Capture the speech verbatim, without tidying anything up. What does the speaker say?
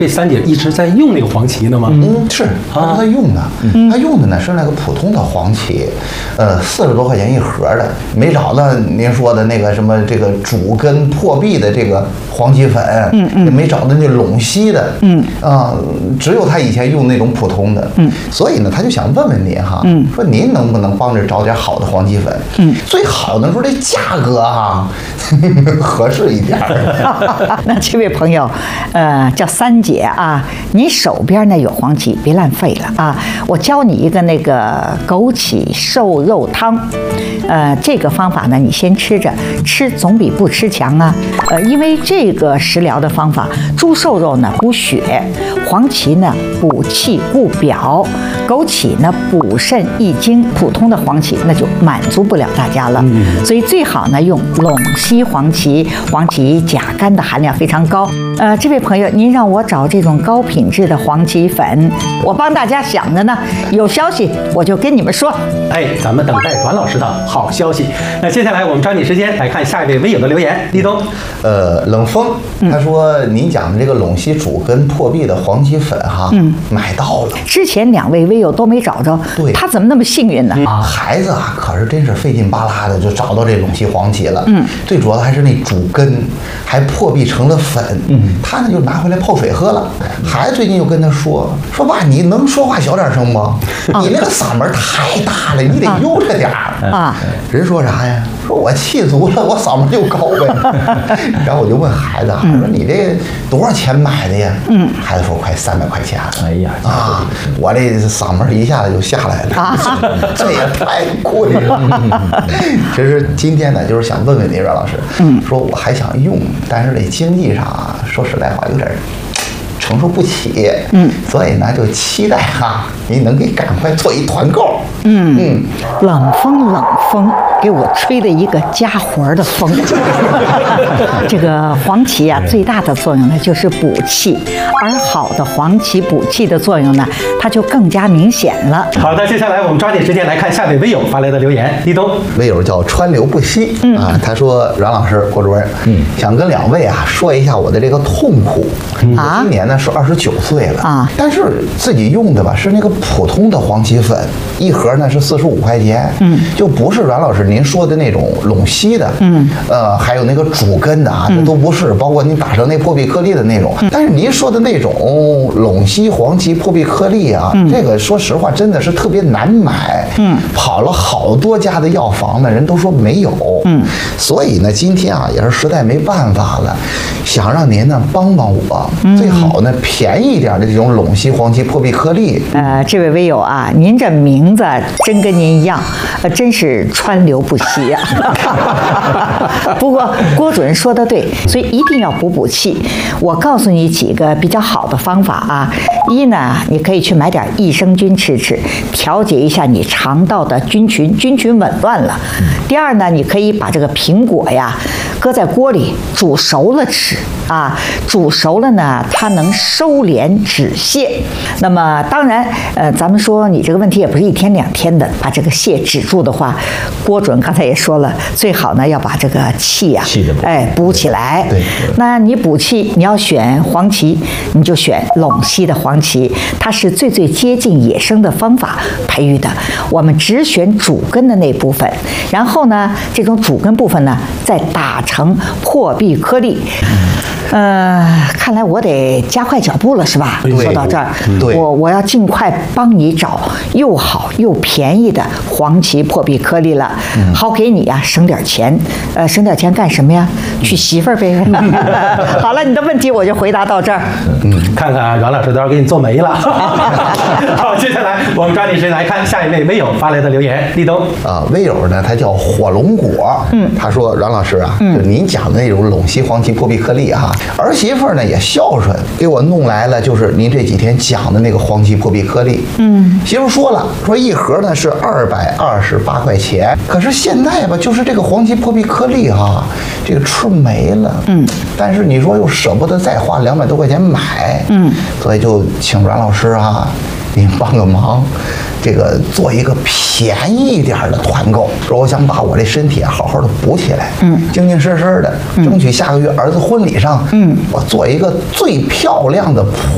这三姐一直在用那个黄芪呢吗？ 嗯，是，他在用的，他用的呢是那个普通的黄芪，呃，四十多块钱一盒的，没找到您说的那个什么这个主根破壁的这个黄芪粉，嗯嗯，也没找到那陇西的，嗯啊，只有他以前用那种普通的，嗯，所以呢，他就想问问您哈，嗯，说您能不能帮着找点好的黄芪粉？嗯，最好能说这价格哈合适一点。 那这位朋友，呃，叫三姐啊，你手边呢有黄芪，别浪费了啊！我教你一个那个枸杞瘦肉汤，呃，这个方法呢，你先吃着，吃总比不吃强啊。呃，因为这个食疗的方法，猪瘦肉呢补血，黄芪呢补气固表，枸杞呢补肾益精，普通的黄芪那就满足不了大家了。所以最好呢用陇西黄芪，黄芪钾苷的含量非常高。呃，这位朋友，您让我找这种高品质的黄芪粉，我帮大家想着呢，有消息我就跟你们说。 哎，咱们等待阮老师的好消息。那接下来我们抓紧时间来看下一位微友的留言。立冬， 呃，冷风他说您讲的这个陇西主根破壁的黄芪粉哈，嗯，买到了。 之前两位微友都没找着， 对， 他怎么那么幸运呢？ 啊，孩子啊，可是真是费劲巴拉的就找到这陇西黄芪了。嗯，最主要的还是那主根还破壁成了粉。嗯，他呢就拿回来泡水喝了。孩子最近又跟他说说爸，你能说话小点声吗？你那个嗓门太大了，你得悠着点儿啊。人说啥呀？说我气足了，我嗓门就高呗。然后我就问孩子啊，说你这多少钱买的呀？嗯，孩子说快三百块钱。 哎呀啊，我这嗓门一下子就下来了，这也太贵了。其实今天呢，就是想问问您阮老师，嗯，说我还想用，但是这经济上啊，说实在话有点承受不起，嗯，所以呢就期待哈，您能给赶快做一团购。 嗯嗯，冷风冷风，给我吹了一个加活的风。这个黄芪啊，最大的作用呢就是补气，而好的黄芪补气的作用呢，它就更加明显了。 好的，接下来我们抓紧时间来看下位微友发来的留言。立冬， 微友叫川流不息，嗯啊，他说阮老师、郭主任，嗯，想跟两位啊说一下我的这个痛苦。啊，今年呢是二十九岁了啊，但是自己用的吧是那个普通的黄芪粉，一盒呢是四十五块钱，嗯，就不是阮老师您说的那种陇西的，嗯，呃，还有那个主根的啊，这都不是，包括你打成那破壁颗粒的那种。但是您说的那种陇西黄芪破壁颗粒啊，这个说实话真的是特别难买，嗯，跑了好多家的药房呢，人都说没有，嗯，所以呢，今天啊也是实在没办法了，想让您呢帮帮我，最好呢便宜一点的这种陇西黄芪破壁颗粒。 呃，这位微友啊，您这名字真跟您一样，呃，真是川流不息呀、啊。不过郭主任说的对，所以一定要补补气。我告诉你几个比较好的方法啊。一呢，你可以去买点益生菌吃吃，调节一下你肠道的菌群，菌群紊乱了。第二呢，你可以把这个苹果呀搁在锅里煮熟了吃啊，煮熟了呢，它能收敛止泻。那么当然，呃，咱们说你这个问题也不是一天两天的，把这个泻止住的话，郭准刚才也说了，最好呢要把这个气呀、啊，哎补起来。 对， 那你补气，你要选黄芪，你就选陇西的黄芪，它是最最接近野生的方法培育的。我们只选主根的那部分，然后呢，这种主根部分呢，再打成破壁颗粒。呃，看来我得加快脚步了，是吧？说到这儿，我我要尽快帮你找又好又便宜的黄芪破壁颗粒了，嗯、好给你呀、啊、省点钱。呃，省点钱干什么呀？娶媳妇儿呗。好了，你的问题我就回答到这儿。 嗯，看看啊，阮老师到时候给你做没了。好，接下来我们抓紧时间来看下一位微友发来的留言。立冬啊，微友呢，他叫火龙果，嗯，他说阮老师啊，嗯，就您讲的那种陇西黄芪破壁颗粒哈、啊。儿媳妇呢也孝顺，给我弄来了，就是您这几天讲的那个黄芪破壁颗粒。嗯，媳妇说了，说一盒呢是二百二十八块钱，可是现在吧，就是这个黄芪破壁颗粒哈、啊，这个吃没了。嗯，但是你说又舍不得再花两百多块钱买，嗯，所以就请阮老师啊，您帮个忙，这个做一个便宜一点的团购，说我想把我这身体好好的补起来，嗯，精精神神的，争取下个月儿子婚礼上，嗯，我做一个最漂亮的